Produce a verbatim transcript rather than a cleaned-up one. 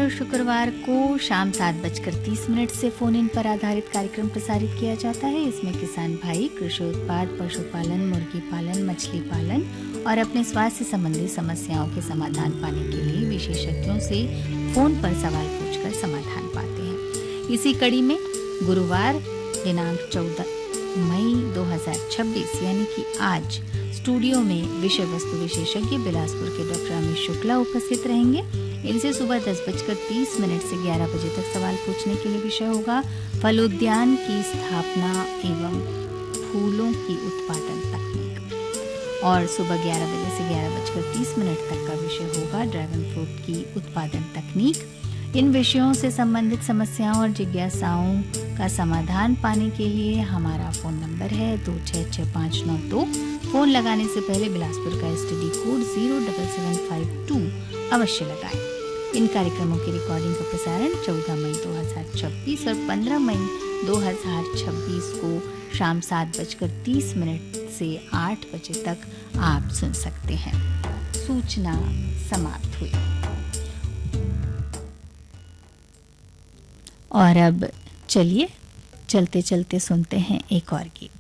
शुक्रवार को शाम सात बजकर तीस मिनट से फोन इन पर आधारित कार्यक्रम प्रसारित किया जाता है। इसमें किसान भाई कृषि उत्पाद, पशुपालन, मुर्गी पालन, मछली पालन और अपने स्वास्थ्य संबंधी समस्याओं के समाधान पाने के लिए विशेषज्ञों से फोन पर सवाल पूछकर समाधान पाते हैं। इसी कड़ी में गुरुवार दिनांक चौदह मई दो हज़ार छब्बीस यानी कि आज स्टूडियो में विषय वस्तु विशेषज्ञ बिलासपुर के डॉक्टर अमित शुक्ला उपस्थित रहेंगे। इनसे सुबह दस बजकर तीस मिनट से ग्यारह बजे तक सवाल पूछने के लिए विषय होगा फलोद्यान की स्थापना एवं फूलों की उत्पादन तकनीक, और सुबह ग्यारह बजे से ग्यारह बजकर तीस मिनट तक का विषय होगा ड्रैगन फ्रूट की उत्पादन तकनीक। इन विषयों से संबंधित समस्याओं और जिज्ञासाओं का समाधान पाने के लिए हमारा फोन नंबर है दो छः छः पाँच नौ दो। फोन लगाने से पहले बिलासपुर का STD code zero double seven five to अवश्य लगाएं। इन कार्यक्रमों की रिकॉर्डिंग का प्रसारण चौदह मई दो हज़ार छब्बीस और पंद्रह मई दो हज़ार छब्बीस को शाम सात बजकर तीस मिनट से आठ बजे तक आप सुन सकते हैं। सूचना समाप्त हुई। और अब चलिए चलते चलते सुनते हैं एक और गीत।